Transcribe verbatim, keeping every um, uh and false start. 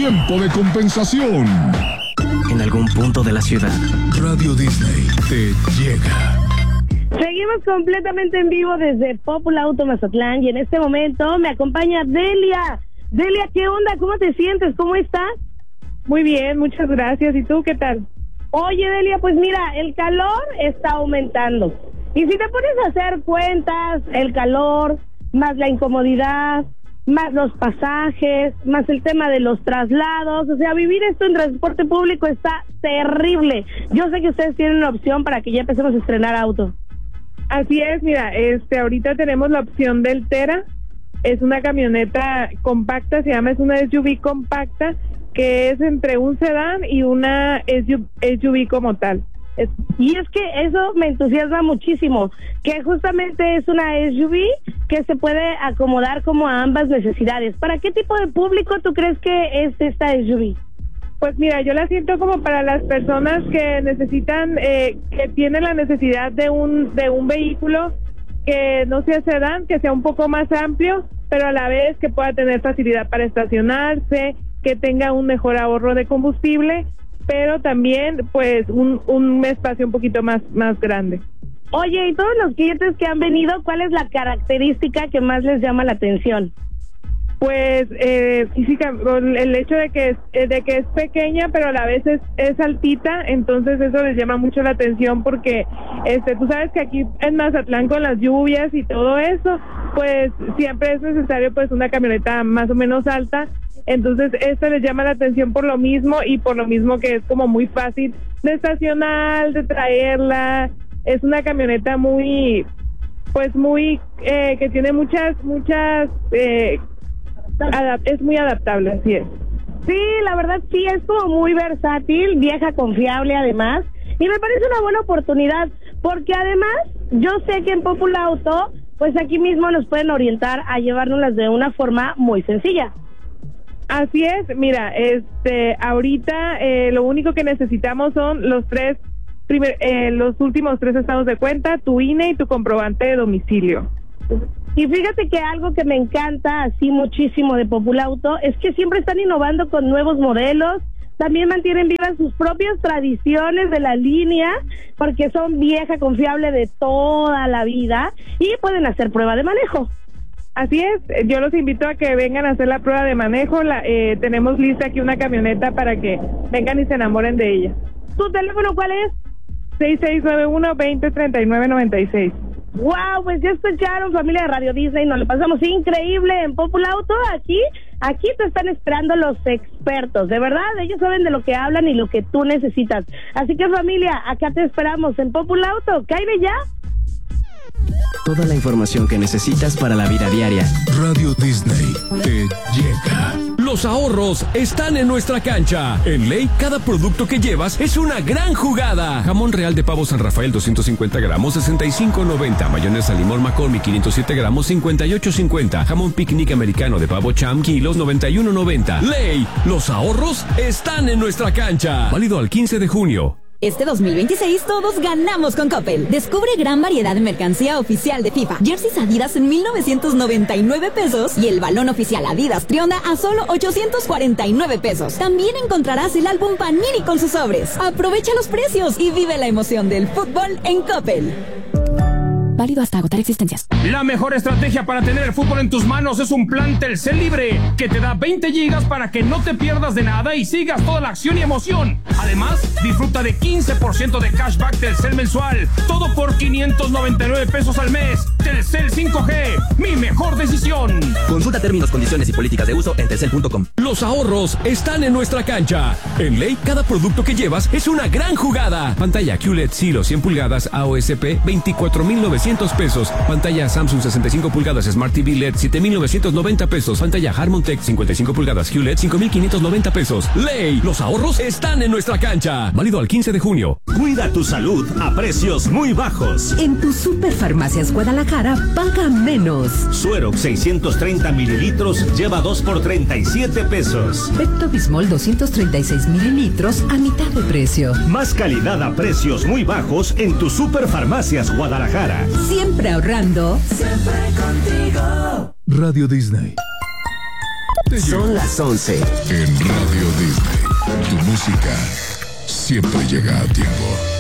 Tiempo de compensación. En algún punto de la ciudad, Radio Disney te llega. Seguimos completamente en vivo desde Popular Auto Mazatlán y en este momento me acompaña Delia. Delia, ¿qué onda? ¿Cómo te sientes? ¿Cómo estás? Muy bien, muchas gracias. ¿Y tú qué tal? Oye, Delia, pues mira, el calor está aumentando. Y si te pones a hacer cuentas, el calor, más la incomodidad, más los pasajes, más el tema de los traslados, o sea, vivir esto en transporte público está terrible. Yo sé que ustedes tienen una opción para que ya empecemos a estrenar auto. Así es, mira, este, ahorita tenemos la opción del Tera. Es una camioneta compacta, se llama, es una S U V compacta, que es entre un sedán y una S U V como tal. Es, y es que eso me entusiasma muchísimo, que justamente es una S U V que se puede acomodar como a ambas necesidades. ¿Para qué tipo de público tú crees que es esta S U V? Pues mira, yo la siento como para las personas que necesitan, eh, que tienen la necesidad de un de un vehículo que no sea sedán, que sea un poco más amplio, pero a la vez que pueda tener facilidad para estacionarse, que tenga un mejor ahorro de combustible, pero también pues un, un espacio un poquito más, más grande. Oye, y todos los clientes que han venido, ¿cuál es la característica que más les llama la atención? Pues eh, física, el hecho de que es, de que es pequeña, pero a la vez es, es altita, entonces eso les llama mucho la atención porque este tú sabes que aquí en Mazatlán con las lluvias y todo eso, pues siempre es necesario pues una camioneta más o menos alta. Entonces esto les llama la atención por lo mismo y por lo mismo que es como muy fácil de estacionar, de traerla. Es una camioneta muy, pues muy, eh, que tiene muchas, muchas, eh, adap- es muy adaptable, así es. Sí, la verdad sí, es como muy versátil, vieja, confiable además. Y me parece una buena oportunidad, porque además yo sé que en Popular Auto, pues aquí mismo nos pueden orientar a llevárnoslas de una forma muy sencilla. Así es, mira, este, ahorita eh, lo único que necesitamos son los tres, primer, eh, los últimos tres estados de cuenta, tu I N E y tu comprobante de domicilio. Y fíjate que algo que me encanta así muchísimo de Popular Auto es que siempre están innovando con nuevos modelos, también mantienen vivas sus propias tradiciones de la línea, porque son vieja, confiable de toda la vida y pueden hacer prueba de manejo. Así es, yo los invito a que vengan a hacer la prueba de manejo. La, eh, tenemos lista aquí una camioneta para que vengan y se enamoren de ella. ¿Tu teléfono cuál es? seis seis nueve uno, veinte, treinta y nueve, noventa y seis. Wow, pues ya escucharon, familia de Radio Disney, nos lo pasamos increíble en Popular Auto. Aquí, aquí te están esperando los expertos, de verdad, ellos saben de lo que hablan y lo que tú necesitas. Así que familia, acá te esperamos en Popular Auto, cállate ya. toda la información que necesitas para la vida diaria. Radio Disney te llega. Los ahorros están en nuestra cancha. En Ley, cada producto que llevas es una gran jugada. Jamón real de pavo San Rafael doscientos cincuenta gramos, sesenta y cinco noventa. Mayonesa limón McCormick quinientos siete gramos, cincuenta y ocho cincuenta. Jamón picnic americano de pavo Cham kilos, noventa y uno noventa. Ley, los ahorros están en nuestra cancha. Válido al quince de junio. Este dos mil veintiséis todos ganamos con Coppel. Descubre gran variedad de mercancía oficial de FIFA. Jerseys Adidas en mil novecientos noventa y nueve pesos y el balón oficial Adidas Trionda a solo ochocientos cuarenta y nueve pesos. También encontrarás el álbum Panini con sus sobres. Aprovecha los precios y vive la emoción del fútbol en Coppel. Válido hasta agotar existencias. La mejor estrategia para tener el fútbol en tus manos es un plan Telcel Libre, que te da veinte gigas para que no te pierdas de nada y sigas toda la acción y emoción. Además, disfruta de quince por ciento de cashback Telcel mensual. Todo por quinientos noventa y nueve pesos al mes. Telcel cinco G, mi mejor decisión. Consulta términos, condiciones y políticas de uso en telcel punto com. Los ahorros están en nuestra cancha. En Ley, cada producto que llevas es una gran jugada. Pantalla Q L E D Silo cien pulgadas A O S P veinticuatro mil novecientos pesos. Pantalla Samsung sesenta y cinco pulgadas Smart T V L E D siete mil novecientos noventa pesos. Pantalla Harmon Tech cincuenta y cinco pulgadas Q L E D cinco mil quinientos noventa pesos. Ley, los ahorros están en nuestra cancha. Válido al quince de junio. Cuida tu salud a precios muy bajos. En tu Superfarmacias Guadalajara paga menos. Suerox seiscientos treinta mililitros lleva dos por treinta y siete pesos. Pepto Bismol doscientos treinta y seis mililitros a mitad de precio. Más calidad a precios muy bajos en tu Superfarmacias Guadalajara. Siempre ahorrando. Siempre contigo. Radio Disney. te Son llega. las once. En Radio Disney, tu música siempre llega a tiempo.